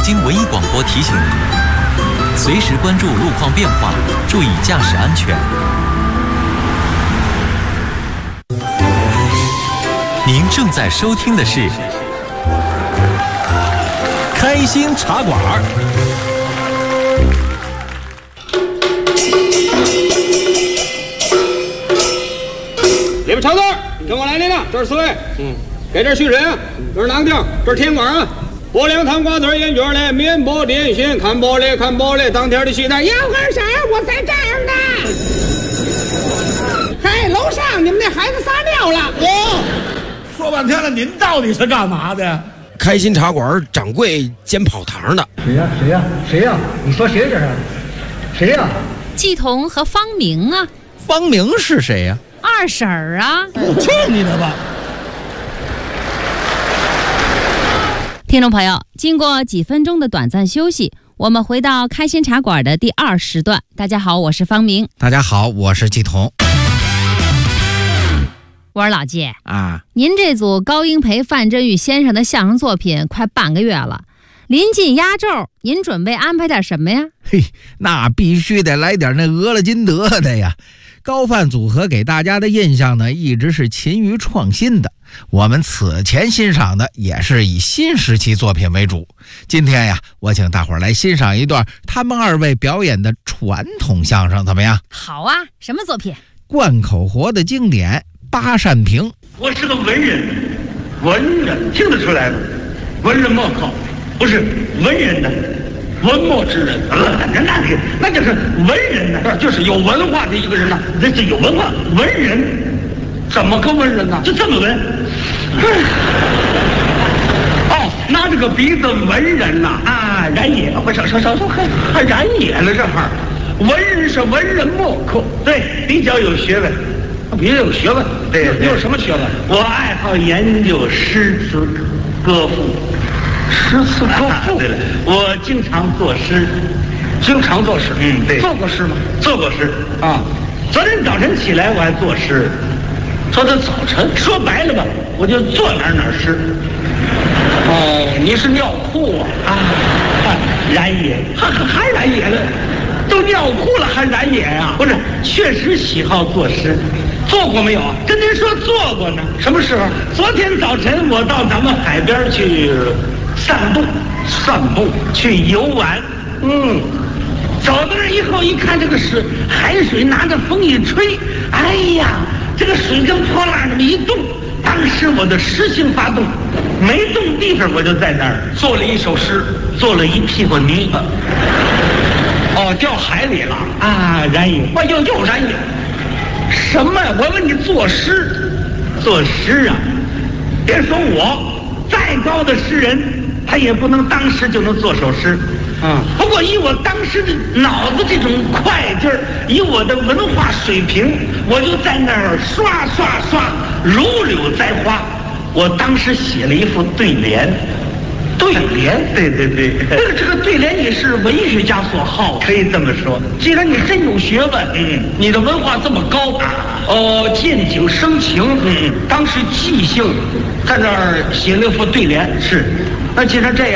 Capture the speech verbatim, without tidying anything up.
京唯一广播提醒您，随时关注路况变化，注意驾驶安全。您正在收听的是开心茶馆。 里边长字，跟我来领了，这是四位。嗯，给这续审，这是哪个地？这是天馆啊。播两汤瓜子烟卷嘞，面包点心，看报嘞，看报嘞，当天的戏台。杨二婶，我在这儿呢。嘿，楼上你们那孩子撒尿了。 我说半天了，您到底是干嘛的？ 开心茶馆掌柜兼跑堂的。 谁呀？谁呀？谁呀？你说谁这是？谁呀？ 季彤和方明啊。 方明是谁呀？ 二婶儿啊。 去你的吧！ 听众朋友，经过几分钟的短暂休息，我们回到开心茶馆的第二时段。大家好，我是方明。 大家好，我是季彤。 我说老季啊， 您这组高英培、范振钰先生的相声作品快半个月了，临近压轴，您准备安排点什么呀？ 嘿，那必须得来点那俄勒金德的呀。高范组合给大家的印象呢，一直是勤于创新的。我们此前欣赏的也是以新时期作品为主。今天呀，我请大伙儿来欣赏一段他们二位表演的传统相声，怎么样？ 好啊，什么作品？ 贯口活的经典八扇屏。 我是个文人，文人听得出来吗？文人墨客，不是文人的。文墨之人，呃，那那个那就是文人呢，就是有文化的一个人呢，这是有文化文人，怎么个文人呢？就这么文。哦，拿这个鼻子文人呐，啊，染野，我少少少少还还染野了这哈。文人是文人墨客，对，比较有学问，比较有学问。对，你有什么学问？我爱好研究诗词歌赋。诗词歌赋，对了，我经常作诗，经常作诗，嗯，对，做过诗吗？做过诗啊。昨天早晨起来我还作诗，昨天早晨说白了吧，我就坐哪儿哪儿诗。哦，你是尿裤啊？啊，染野，还还染野了，都尿裤了还染野啊？不是，确实喜好作诗。做过没有啊？跟您说做过呢。什么时候？昨天早晨我到咱们海边去散步，散步去游玩。嗯，走到那儿以后一看，这个水海水拿着风一吹，哎呀，这个水跟泼辣那么一动，当时我的诗性发动，没动地方我就在那儿做了一首诗，做了一屁股泥。哦，掉海里了啊！染野，我又又染野。什么呀？我问你，作诗，作诗啊！别说我，再高的诗人，他也不能当时就能作首诗。嗯，不过以我当时的脑子这种快劲儿，以我的文化水平，我就在那儿刷刷刷，如柳栽花。我当时写了一副对联。对联，对对对，这个这个对联也是文学家所好，可以这么说。既然你真有学问，嗯，你的文化这么高，呃，见景生情，嗯，当时即兴在那儿写了一副对联，是。那既然这样。